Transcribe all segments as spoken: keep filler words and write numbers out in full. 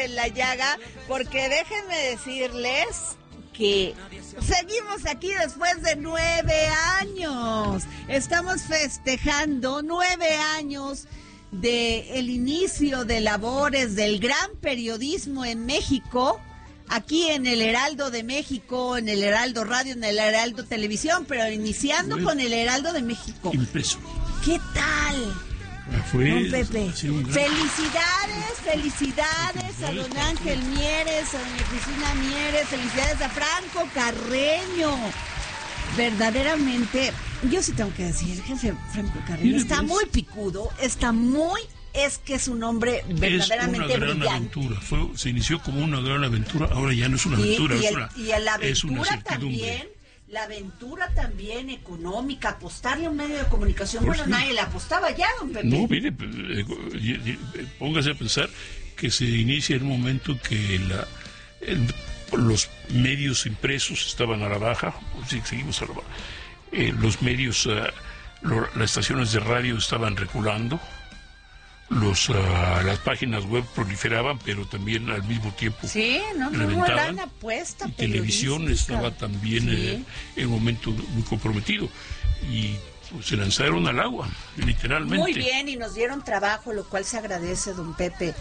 en la llaga, porque déjenme decirles que seguimos aquí después de nueve años. Estamos festejando nueve años de el inicio de labores del gran periodismo en México, aquí en el Heraldo de México, en el Heraldo Radio, en el Heraldo Televisión, pero iniciando bueno, con el Heraldo de México. Impreso. ¿Qué tal? Fue, don Pepe, gran... felicidades, felicidades a don Ángel Mieres, a doña Cristina Mieres, felicidades a Franco Carreño. Verdaderamente, yo sí tengo que decir, el jefe Franco Carreño Mire, está pues, muy picudo, está muy, es que es un hombre verdaderamente es una gran brillante. Aventura. Fue, se inició como una gran aventura, ahora ya no es una y, aventura, y es, el, una, y la aventura es una certidumbre. También, la aventura también económica, apostarle a un medio de comunicación, pues bueno, no. nadie le apostaba ya, don Pepe. No, mire, eh, póngase a pensar que se inicia en un momento que la, el, los medios impresos estaban a la baja, sí, seguimos a la baja, eh, los medios, uh, lo, las estaciones de radio estaban reculando, los uh, las páginas web proliferaban, pero también al mismo tiempo sí, no, no, reventaban. Una apuesta y televisión estaba también sí. eh, en un momento muy comprometido y pues, se lanzaron al agua, literalmente. Muy bien, y nos dieron trabajo, lo cual se agradece, don Pepe,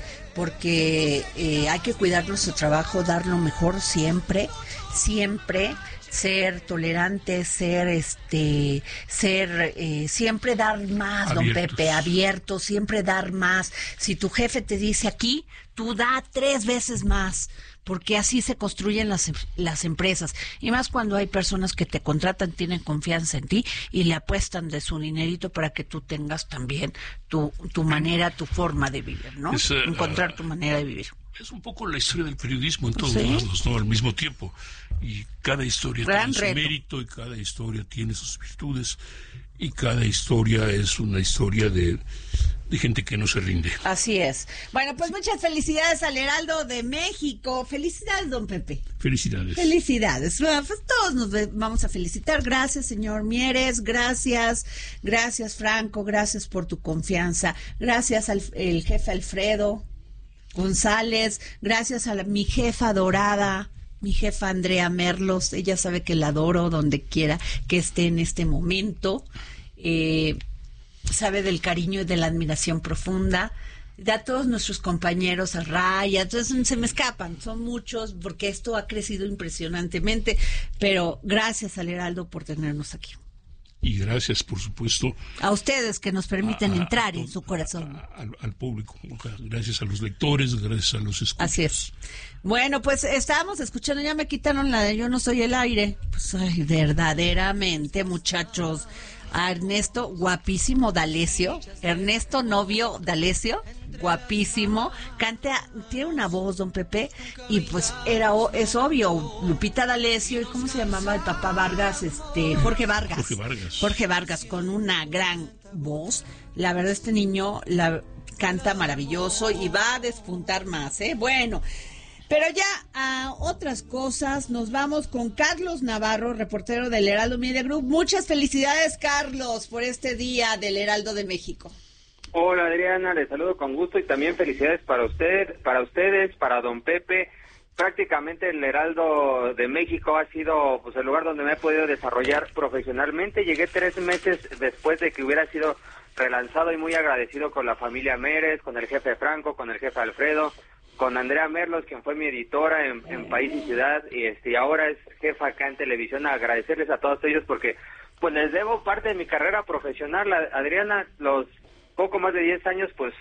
porque eh, hay que cuidar nuestro trabajo, dar lo mejor siempre, siempre. Ser tolerante, ser este, ser eh, siempre dar más, abiertos. Don Pepe, abierto, siempre dar más. Si tu jefe te dice aquí, tú da tres veces más, porque así se construyen las las empresas. Y más cuando hay personas que te contratan, tienen confianza en ti y le apuestan de su dinerito para que tú tengas también tu tu manera, tu forma de vivir, ¿no? Es, uh, encontrar tu manera de vivir. Es un poco la historia del periodismo en todos ¿Sí? lados, ¿no? Al mismo tiempo. Y cada historia Gran tiene su reto. mérito y cada historia tiene sus virtudes y cada historia es una historia de, de gente que no se rinde. Así es. Bueno, pues muchas felicidades al Heraldo de México. Felicidades, don Pepe. Felicidades. Felicidades. Bueno, pues todos nos vamos a felicitar. Gracias, señor Mieres. Gracias. Gracias, Franco. Gracias por tu confianza. Gracias al el jefe Alfredo González. Gracias a la, mi jefa adorada, mi jefa Andrea Merlos. Ella sabe que la adoro donde quiera que esté en este momento. Eh, sabe del cariño y de la admiración profunda. De a todos nuestros compañeros, a Raya, entonces se me escapan, son muchos, porque esto ha crecido impresionantemente. Pero gracias al Heraldo por tenernos aquí. Y gracias, por supuesto, a ustedes que nos permiten a, a, entrar a, en su corazón. A, a, al, al público, gracias a los lectores, gracias a los escuchas. Así es. Bueno, pues estábamos escuchando, ya me quitaron la de Yo no soy el aire. Pues ay, verdaderamente, muchachos. A Ernesto, guapísimo D'Alessio. Ernesto, novio D'Alessio, guapísimo. Canta, tiene una voz, don Pepe, y pues era es obvio, Lupita D'Alessio, ¿y cómo se llamaba el papá Vargas? Este, Jorge Vargas. Jorge Vargas. Jorge Vargas, con una gran voz. La verdad, este niño la canta maravilloso y va a despuntar más, ¿eh? Bueno. Pero ya a otras cosas, nos vamos con Carlos Navarro, reportero del Heraldo Media Group. Muchas felicidades, Carlos, por este día del Heraldo de México. Hola, Adriana, les saludo con gusto y también felicidades para usted, para ustedes, para don Pepe. Prácticamente el Heraldo de México ha sido pues el lugar donde me he podido desarrollar profesionalmente. Llegué tres meses después de que hubiera sido relanzado y muy agradecido con la familia Mieres, con el jefe Franco, con el jefe Alfredo, con Andrea Merlos, quien fue mi editora en, en País y Ciudad, y este ahora es jefa acá en televisión. Agradecerles a todos ellos porque pues les debo parte de mi carrera profesional. Adriana, los poco más de diez años, pues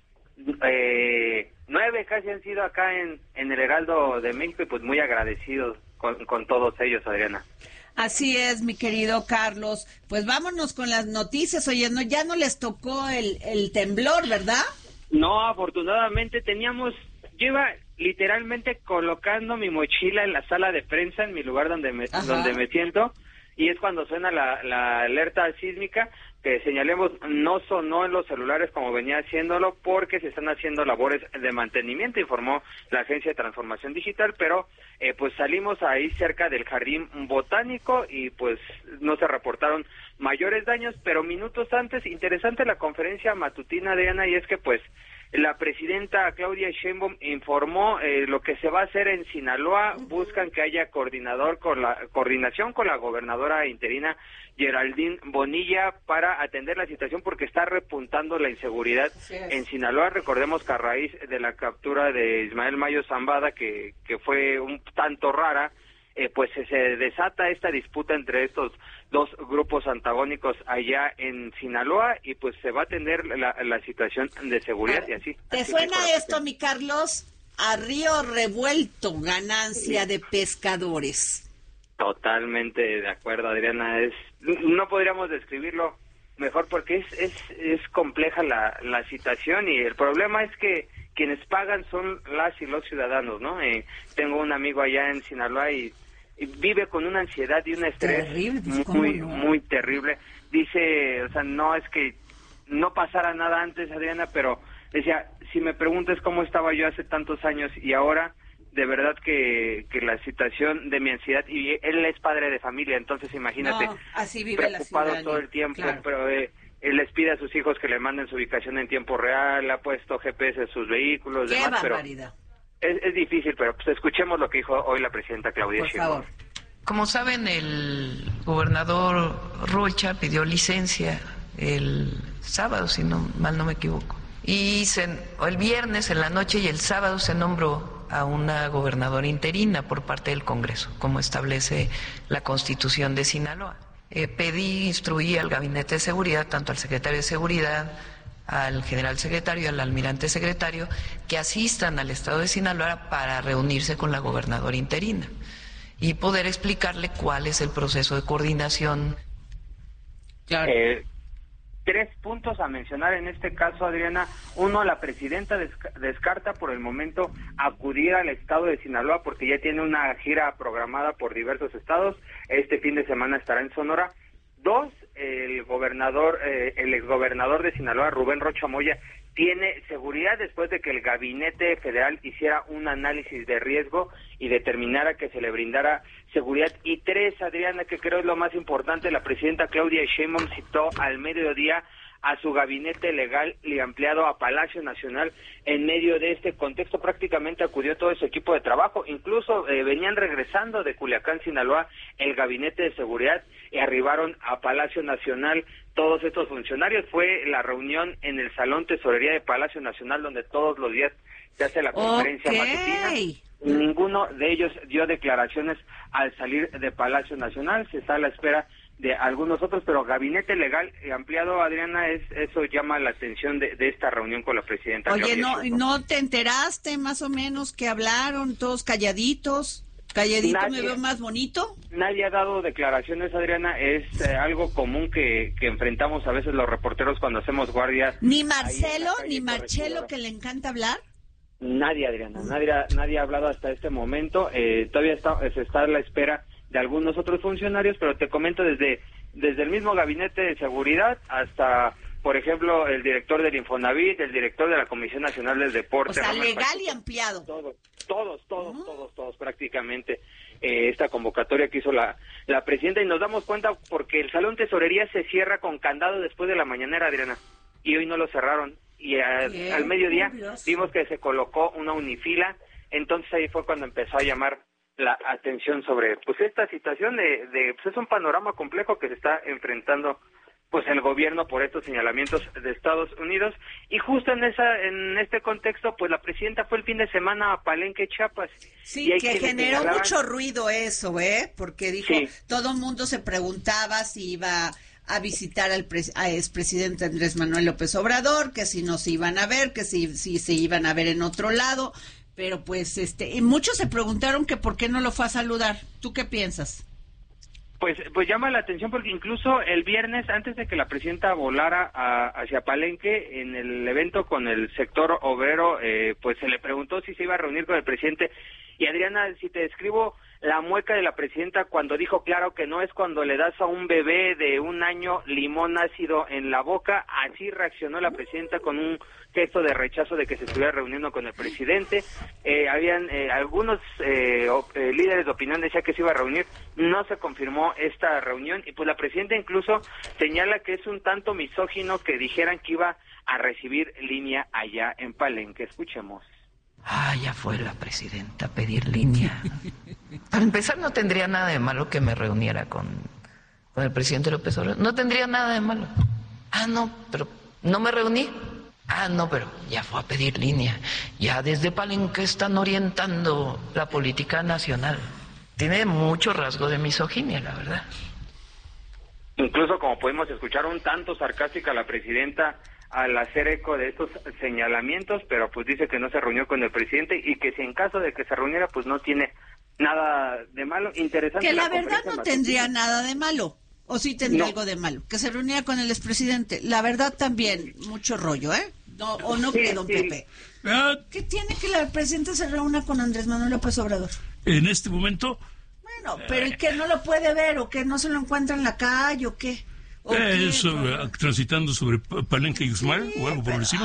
eh, nueve casi han sido acá en, en el Heraldo de México, y pues muy agradecidos con, con todos ellos, Adriana. Así es, mi querido Carlos. Pues vámonos con las noticias. Oye, no, ya no les tocó el, el temblor, ¿verdad? No, afortunadamente teníamos... Yo iba literalmente colocando mi mochila en la sala de prensa, en mi lugar donde me, donde me siento, y es cuando suena la, la alerta sísmica, que señalemos, no sonó en los celulares como venía haciéndolo, porque se están haciendo labores de mantenimiento, informó la Agencia de Transformación Digital, pero eh, pues salimos ahí cerca del Jardín Botánico y pues no se reportaron mayores daños, pero minutos antes, interesante la conferencia matutina de Ana, y es que pues La presidenta Claudia Sheinbaum informó eh, lo que se va a hacer en Sinaloa. Buscan que haya coordinador con la coordinación con la gobernadora interina Geraldine Bonilla para atender la situación porque está repuntando la inseguridad en Sinaloa. Recordemos que a raíz de la captura de Ismael Mayo Zambada, que, que fue un tanto rara, eh, pues se desata esta disputa entre estos dos grupos antagónicos allá en Sinaloa y pues se va a atender la, la situación de seguridad y así. ¿Te así suena esto, mi Carlos? A río revuelto, ganancia de pescadores. Totalmente de acuerdo, Adriana. Es no podríamos describirlo mejor porque es es, es compleja la, la situación y el problema es que quienes pagan son las y los ciudadanos, ¿no? Eh, tengo un amigo allá en Sinaloa y, y vive con una ansiedad y un estrés terrible, muy no? muy terrible. Dice, o sea, no es que no pasara nada antes, Adriana, pero decía, si me preguntas cómo estaba yo hace tantos años y ahora, de verdad que, que la situación de mi ansiedad, y él es padre de familia, entonces imagínate, no, así vive preocupado la todo el tiempo, claro. pero eh, él les pide a sus hijos que le manden su ubicación en tiempo real, ha puesto G P S en sus vehículos, ¡Qué demás, barbaridad! pero es, es difícil, pero pues escuchemos lo que dijo hoy la presidenta Claudia Sheinbaum. Por favor. Como saben, el gobernador Rocha pidió licencia el sábado, si no mal no me equivoco. Y se, el viernes en la noche y el sábado se nombró a una gobernadora interina por parte del Congreso, como establece la Constitución de Sinaloa. Eh, pedí, instruí al Gabinete de Seguridad, tanto al secretario de Seguridad, al general secretario y al almirante secretario, que asistan al estado de Sinaloa para reunirse con la gobernadora interina y poder explicarle cuál es el proceso de coordinación. Claro. Eh, tres puntos a mencionar en este caso, Adriana. Uno, la presidenta desca- descarta por el momento acudir al estado de Sinaloa porque ya tiene una gira programada por diversos estados. Este fin de semana estará en Sonora. Dos, el gobernador, eh, el exgobernador de Sinaloa, Rubén Rocha Moya, tiene seguridad después de que el gabinete federal hiciera un análisis de riesgo y determinara que se le brindara seguridad. Y tres, Adriana, que creo es lo más importante, la presidenta Claudia Sheinbaum citó al mediodía a su gabinete legal y ampliado a Palacio Nacional. En medio de este contexto prácticamente acudió todo su equipo de trabajo, incluso eh, venían regresando de Culiacán, Sinaloa, el gabinete de seguridad y arribaron a Palacio Nacional todos estos funcionarios. Fue la reunión en el Salón Tesorería de Palacio Nacional donde todos los días se hace la conferencia okay. matutina. Ninguno de ellos dio declaraciones al salir de Palacio Nacional, se está a la espera de algunos otros, pero gabinete legal ampliado, Adriana, es eso llama la atención de, de esta reunión con la presidenta. Oye, Claudia ¿no, Sheinbaum. ¿no te enteraste más o menos que hablaron todos calladitos? ¿Calladito Nadie, me veo más bonito? Nadie ha dado declaraciones, Adriana, es eh, algo común que, que enfrentamos a veces los reporteros cuando hacemos guardia. ¿Ni Marcelo, ni Marcelo, que le encanta hablar? Nadie, Adriana, nadie, nadie ha hablado hasta este momento, eh, todavía está, se está a la espera de algunos otros funcionarios, pero te comento desde desde el mismo gabinete de seguridad hasta, por ejemplo, el director del Infonavit, el director de la Comisión Nacional del Deporte. O sea, Ramón legal Pacheco, y ampliado. Todos, todos, todos, uh-huh. todos, todos prácticamente eh, esta convocatoria que hizo la, la presidenta y nos damos cuenta porque el Salón Tesorería se cierra con candado después de la mañanera, Adriana, y hoy no lo cerraron y a, al mediodía curioso. Vimos que se colocó una unifila, entonces ahí fue cuando empezó a llamar la atención sobre pues esta situación de, de pues es un panorama complejo que se está enfrentando pues el gobierno por estos señalamientos de Estados Unidos y justo en esa en este contexto pues la presidenta fue el fin de semana a Palenque, Chiapas. Sí, que generó señalaban... mucho ruido eso, ¿eh? Porque dijo, sí. todo el mundo se preguntaba si iba a visitar al pres- a expresidente Andrés Manuel López Obrador, que si no se iban a ver, que si, si se iban a ver en otro lado. Pero pues, este, y muchos se preguntaron que por qué no lo fue a saludar. ¿Tú qué piensas? Pues, pues llama la atención porque incluso el viernes, antes de que la presidenta volara a, hacia Palenque, en el evento con el sector obrero, eh, pues se le preguntó si se iba a reunir con el presidente. Y Adriana, si te describo la mueca de la presidenta cuando dijo claro que no, es cuando le das a un bebé de un año limón ácido en la boca, así reaccionó la presidenta con un gesto de rechazo de que se estuviera reuniendo con el presidente. Eh, habían eh, algunos eh, o, eh, líderes de opinión decían que se iba a reunir, no se confirmó esta reunión y pues la presidenta incluso señala que es un tanto misógino que dijeran que iba a recibir línea allá en Palenque. Escuchemos. Ah, ya fue la presidenta a pedir línea. Para empezar, no tendría nada de malo que me reuniera con, con el presidente López Obrador. No tendría nada de malo. Ah, no, pero no me reuní. Ah, no, pero ya fue a pedir línea. Ya desde Palenque están orientando la política nacional. Tiene mucho rasgo de misoginia, la verdad. Incluso, como pudimos escuchar, un tanto sarcástica la presidenta al hacer eco de estos señalamientos, pero pues dice que no se reunió con el presidente y que si en caso de que se reuniera, pues no tiene nada de malo. Interesante. Que la, la verdad no tendría nada de malo, o sí tendría no. algo de malo, que se reuniera con el expresidente. La verdad también, mucho rollo, ¿eh? No, ¿O no cree, sí, don sí. Pepe? Ah, ¿Qué tiene que la presidenta se reúna con Andrés Manuel López Obrador? En este momento... Bueno, pero ¿y que no lo puede ver o que no se lo encuentra en la calle o qué? ¿O eh, qué? Sobre, transitando sobre Palenque y Uxmal sí, o algo por el estilo.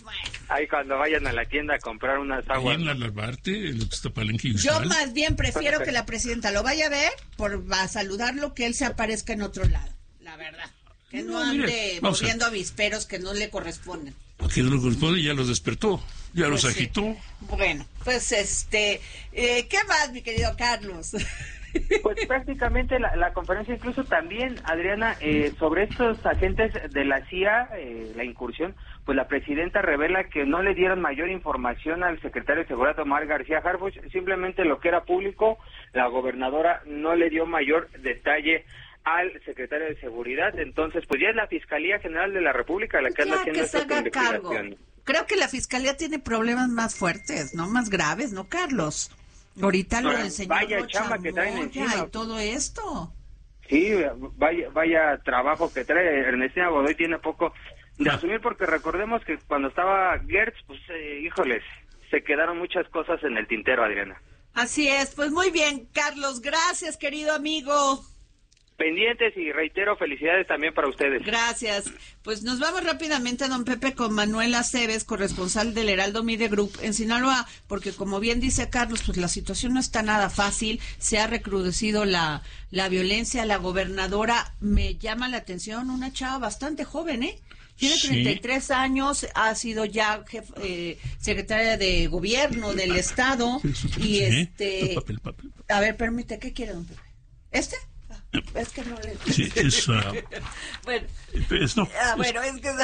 Ahí cuando vayan a la tienda a comprar unas aguas. Ahí en la parte, en lo que está Palenque y Uxmal. Yo más bien prefiero que la presidenta lo vaya a ver por a saludarlo, que él se aparezca en otro lado, la verdad. Que no, no ande mire, moviendo avisperos que no le corresponden. Que no le corresponde, ya los despertó, ya pues los agitó. Sí. Bueno, pues este, eh, ¿qué más, mi querido Carlos? Pues prácticamente la, la conferencia, incluso también, Adriana, eh, sobre estos agentes de la C I A, eh, la incursión, pues la presidenta revela que no le dieron mayor información al secretario de Seguridad, Omar García Harfuch, simplemente lo que era público. La gobernadora no le dio mayor detalle al secretario de Seguridad. Entonces, pues ya es la Fiscalía General de la República la que anda haciendo esta investigación. Creo que la Fiscalía tiene problemas más fuertes, ¿no? Más graves, ¿no, Carlos? Ahorita lo del señor vaya chamba que traen encima y todo esto. Sí, vaya vaya trabajo que trae. Ernestina Godoy tiene poco de asumir, porque recordemos que cuando estaba Gertz, pues eh, híjoles, se quedaron muchas cosas en el tintero, Adriana. Así es, pues muy bien, Carlos, gracias, querido amigo. Pendientes, y reitero, felicidades también para ustedes. Gracias. Pues nos vamos rápidamente, don Pepe, con Manuel Aceves, corresponsal del Heraldo Media Group en Sinaloa, porque como bien dice Carlos, pues la situación no está nada fácil, se ha recrudecido la, la violencia. La gobernadora, me llama la atención, una chava bastante joven, ¿eh? Tiene treinta y tres sí. años, ha sido ya jefe, eh, secretaria de gobierno del estado, y este... Papel, papel. A ver, permite, ¿qué quiere, don Pepe? ¿Este? Es que no le... Sí, es... Uh, bueno, es, no, ah, es... bueno, es que...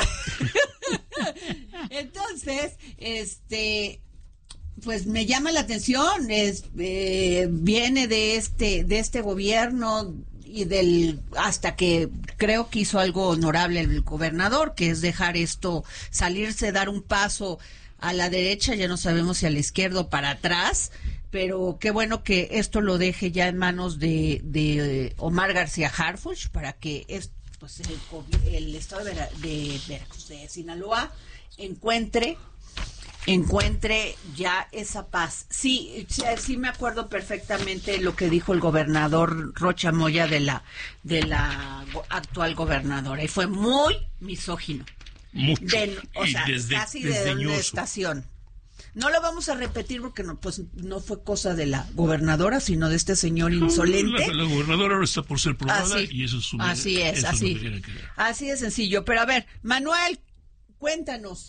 Entonces, este... Pues me llama la atención, es eh, viene de este de este gobierno y del hasta que creo que hizo algo honorable el gobernador, que es dejar esto, salirse, dar un paso a la derecha, ya no sabemos si a la izquierda o para atrás, pero qué bueno que esto lo deje ya en manos de, de Omar García Harfuch, para que es, pues, el, el estado de, de, de, de Sinaloa encuentre encuentre ya esa paz. Sí, sí, sí me acuerdo perfectamente lo que dijo el gobernador Rocha Moya de la de la actual gobernadora, y fue muy misógino. Mucho. De, o y sea, desde, casi de una estación. No lo vamos a repetir porque no, pues no fue cosa de la gobernadora, sino de este señor insolente. La, la gobernadora ahora está por ser probada, así, y eso es su Así es, eso así. No así de sencillo. Pero a ver, Manuel, cuéntanos.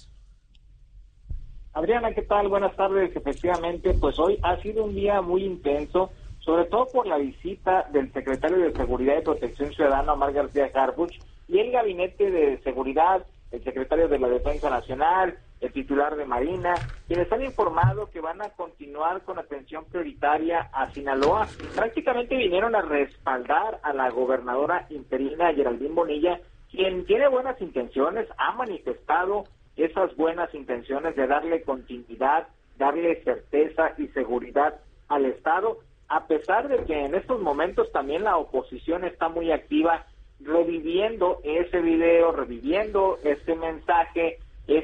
Adriana, ¿qué tal? Buenas tardes. Efectivamente, pues hoy ha sido un día muy intenso, sobre todo por la visita del secretario de Seguridad y Protección Ciudadana, Omar García Harfuch, y el gabinete de seguridad, el secretario de la Defensa Nacional, el titular de Marina, quienes han informado que van a continuar con atención prioritaria a Sinaloa. Prácticamente vinieron a respaldar a la gobernadora interina Geraldine Bonilla, quien tiene buenas intenciones, ha manifestado esas buenas intenciones de darle continuidad, darle certeza y seguridad al Estado, a pesar de que en estos momentos también la oposición está muy activa, reviviendo ese video, reviviendo ese mensaje,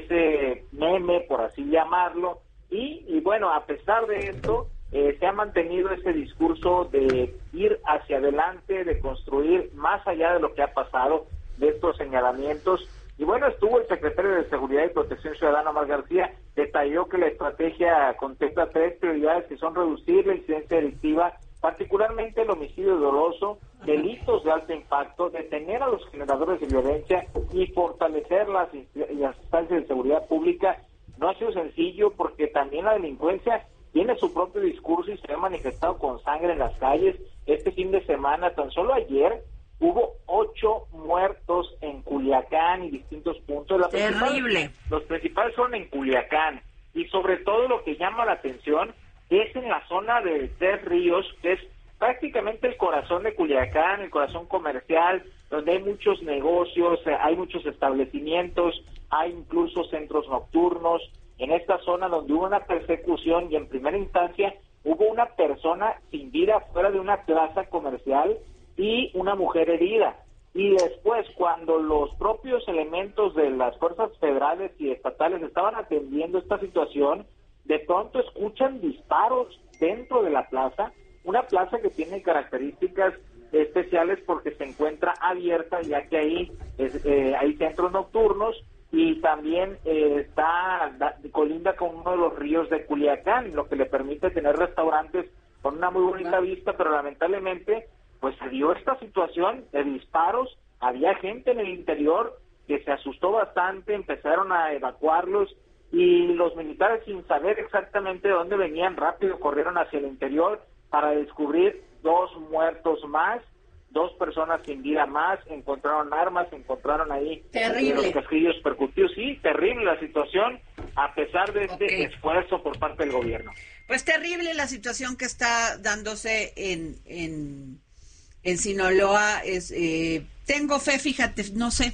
ese meme, por así llamarlo, y, y bueno, a pesar de esto, eh, se ha mantenido ese discurso de ir hacia adelante, de construir más allá de lo que ha pasado, de estos señalamientos. Y bueno, estuvo el secretario de Seguridad y Protección Ciudadana, Omar García, detalló que la estrategia contempla tres prioridades, que son reducir la incidencia delictiva, particularmente el homicidio doloso, delitos de alto impacto, detener a los generadores de violencia y fortalecer las, las instancias de seguridad pública. No ha sido sencillo porque también la delincuencia tiene su propio discurso y se ha manifestado con sangre en las calles. Este fin de semana, tan solo ayer, hubo ocho muertos en Culiacán y distintos puntos. La Terrible. Los principales son en Culiacán y sobre todo lo que llama la atención es en la zona de Tres Ríos, que es prácticamente el corazón de Culiacán, el corazón comercial, donde hay muchos negocios, hay muchos establecimientos, hay incluso centros nocturnos. En esta zona donde hubo una persecución y en primera instancia hubo una persona sin vida fuera de una plaza comercial y una mujer herida. Y después, cuando los propios elementos de las fuerzas federales y estatales estaban atendiendo esta situación, de pronto escuchan disparos dentro de la plaza, una plaza que tiene características especiales porque se encuentra abierta, ya que ahí es, eh, hay centros nocturnos y también eh, está da, colinda con uno de los ríos de Culiacán, lo que le permite tener restaurantes con una muy bonita vista, pero lamentablemente pues se dio esta situación de disparos, había gente en el interior que se asustó bastante, empezaron a evacuarlos y los militares, sin saber exactamente de dónde venían, rápido corrieron hacia el interior para descubrir dos muertos más, dos personas sin vida más, encontraron armas, encontraron ahí terrible. Los casquillos percutidos. Sí, terrible la situación, a pesar de este okay. esfuerzo por parte del gobierno. Pues terrible la situación que está dándose en, en, en Sinaloa. Es, eh, tengo fe, fíjate, no sé,